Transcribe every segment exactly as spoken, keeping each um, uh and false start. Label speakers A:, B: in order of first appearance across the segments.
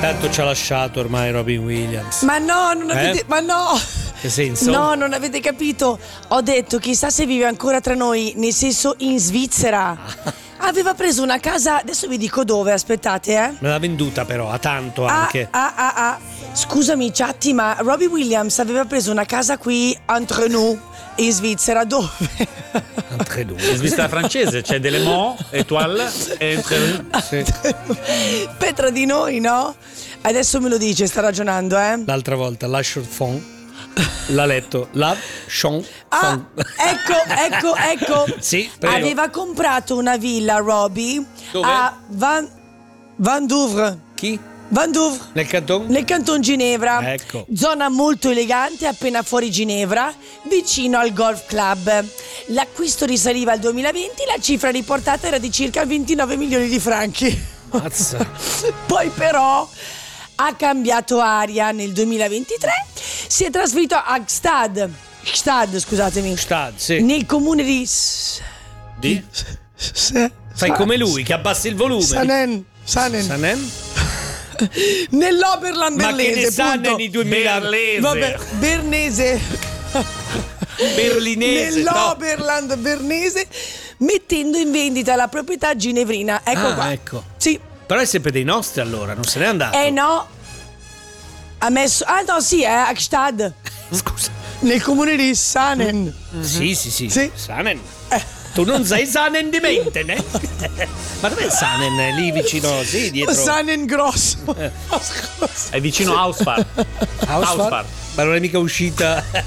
A: Tanto ci ha lasciato ormai Robin Williams.
B: Ma no, non avete.
A: Eh?
B: Ma no!
A: Che senso?
B: No, non avete capito. Ho detto, chissà se vive ancora tra noi, nel senso in Svizzera. Aveva preso una casa, adesso vi dico dove, aspettate, eh.
A: Me l'ha venduta però, a tanto
B: Ah,
A: anche.
B: ah, ah, ah. Scusami, Chatti, ma Robbie Williams aveva preso una casa qui, entre nous, in Svizzera, dove?
A: Entre nous.
C: In Svizzera francese c'è delle Mo, Etoile e entre...
A: Sì.
B: Beh, tra di noi, no? Adesso me lo dice, sta ragionando, eh.
A: L'altra volta, la Fond l'ha letto, la Chon.
B: Ah, ecco, ecco, ecco.
A: Sì, prego.
B: Aveva comprato una villa, Robbie,
A: Dove?
B: a Van, Van Douvre.
A: Chi?
B: Van Douvre.
A: Nel canton?
B: Nel canton Ginevra.
A: Ecco.
B: Zona molto elegante, appena fuori Ginevra, vicino al Golf Club. L'acquisto risaliva al duemilaventi, la cifra riportata era di circa ventinove milioni di franchi.
A: Mazza.
B: Poi però ha cambiato aria nel duemilaventitré, si è trasferito a Gstad, Gstad, scusatemi,
A: Stad, sì.
B: nel comune di S-
C: Di?
B: S-
A: Fai come lui che abbassi il volume.
B: Sanen, Sanen,
A: Sanen?
B: nell'Oberland
A: Ma che
B: berlese,
A: ne sa
B: punto.
A: nei duemila?
C: Berlese.
B: Vabbè, bernese.
A: Berlinese. no.
B: Nell'Oberland bernese, mettendo in vendita la proprietà ginevrina. Ecco
A: Ah,
B: qua.
A: ecco.
B: Sì.
A: Però è sempre dei nostri allora, non se n'è andato.
B: Eh no. Ha messo. Ah no, sì, è a Gstad.
A: Scusa.
B: Nel comune di Sanen.
A: Sì, sì, sì.
B: Sì.
A: Sanen. Tu non sei Sanen di mente, ne? Ma dov'è Sanen? È lì vicino, sì, dietro.
B: Sanen grosso.
A: Eh.
B: Oh, scusa.
C: È vicino a Ausfahrt.
A: Ausfahrt?
C: Ausfahrt.
A: Ma non è mica uscita.
C: È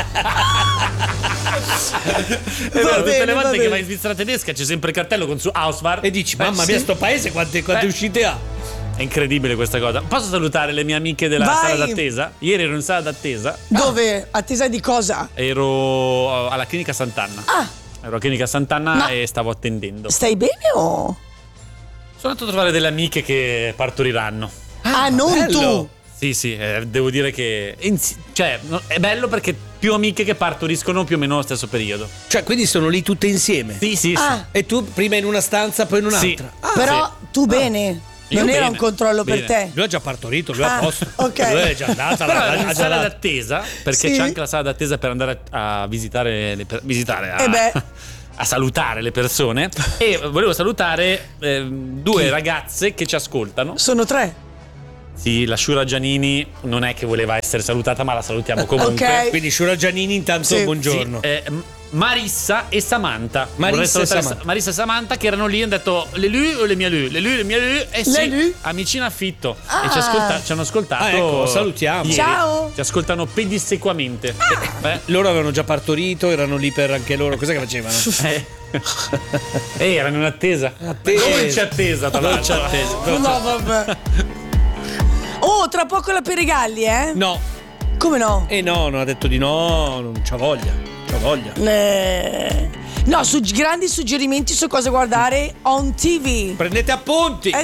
C: vero,
B: Va
C: tutte
B: bene,
C: le
B: va
C: volte che
B: bene.
C: vai in Svizzera tedesca c'è sempre il cartello con su Ausfahrt.
A: E dici,
C: Beh,
A: mamma
C: sì.
A: mia, sto paese quante, quante
C: Beh.
A: uscite ha?
C: È incredibile questa cosa. Posso salutare le mie amiche della
B: Vai.
C: sala d'attesa? Ieri ero in sala d'attesa.
B: Dove? Attesa di cosa?
C: Ero alla clinica Sant'Anna.
B: Ah,
C: Ero alla clinica Sant'Anna
B: Ma-
C: e stavo attendendo.
B: stai bene o?
C: Sono andato a trovare delle amiche che partoriranno.
B: Ah, non
A: bello.
B: tu.
C: Sì, sì, eh, devo dire che insi- cioè, no, è bello perché più amiche che partoriscono più o meno allo stesso periodo.
A: Cioè, quindi sono lì tutte insieme.
C: Sì, sì,
B: Ah,
A: E tu prima in una stanza, poi in
C: sì.
A: un'altra. Ah,
B: però tu bene.
C: Io
B: Non era
C: bene.
B: un controllo
C: Bene.
B: per te.
A: lui ha già partorito, lui
B: Ah,
A: a posto.
B: ok.
A: Lui è già andata.
C: Però
A: ha-
C: ero in
A: ha già
C: sala
A: dato.
C: d'attesa perché
B: Sì.
C: c'è anche la sala d'attesa per andare a, a visitare le per- visitare a,
B: Eh beh.
C: a salutare le persone e volevo salutare eh, due ragazze che ci ascoltano.
B: Sono tre.
C: Sì, la Shura Giannini non è che voleva essere salutata, ma la salutiamo comunque.
B: Ok.
A: Quindi Shura Giannini intanto
B: Sì.
A: buongiorno.
C: Sì, eh, M- Marissa e Samantha.
A: Marissa
C: Vorrei
A: e
C: salutare
A: Samantha.
C: Sa- Marissa e Samantha che erano lì e hanno detto le lui o le mie lui? Le lui, le mie lui? Eh
B: Le
C: sì,
B: lui?
C: amici in affitto.
B: Ah.
C: E ci, ascolta- ci hanno ascoltato.
A: Ah, ecco, salutiamo.
C: ieri.
B: Ciao.
C: Ci ascoltano pedissequamente.
B: Ah.
C: Eh,
A: Loro avevano già partorito, erano lì per anche loro. Cos'è che facevano?
C: eh. Eh, erano in attesa.
A: Attesa.
C: Dolce attesa, tra l'altro.
A: Dolce attesa.
B: No, vabbè. Oh, tra poco la Peregalli, eh?
A: No.
B: Come no?
A: E no, non ha detto di no, non c'ha voglia. C'ha voglia.
B: Eh, No, su grandi suggerimenti su cosa guardare on T V.
A: Prendete appunti.
B: Eh